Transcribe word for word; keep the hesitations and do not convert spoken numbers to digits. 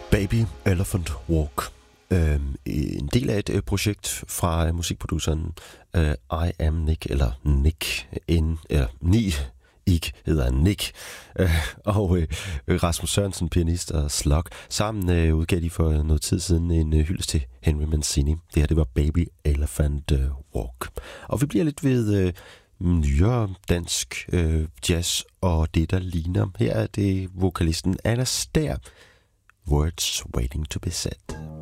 Baby Elephant Walk. Øh, en del af et øh, projekt fra øh, musikproduceren øh, I Am Nick, eller Nick, N, eller Ni, ikke hedder Nick, øh, og øh, Rasmus Sørensen, pianist og Slug. Sammen øh, udgav de for noget tid siden en øh, hyldest til Henry Mancini. Det her, det var Baby Elephant øh, Walk. Og vi bliver lidt ved øh, nyere dansk øh, jazz og det, der ligner. Her er det vokalisten Anna Stær. Words Waiting to be Said.